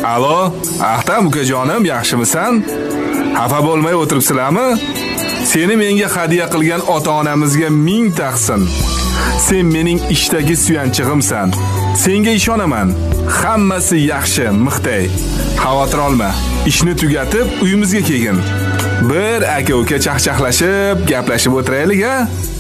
Alo, Ahtam ukajonim, yaxshimisan? Xafa bo'lmay o'tiribsizlarmi? Seni menga hadiya qilgan ota-onamizga ming taqsin. Sen mening ishdagi suyanchig'imsan. Senga ishonaman. Hammasi yaxshi, Mixtay. Xavotir olma. Ishni tugatib, uyimizga kelgin. Bir aka-uka chaqchaqlashib, gaplashib o'tiraylik-a?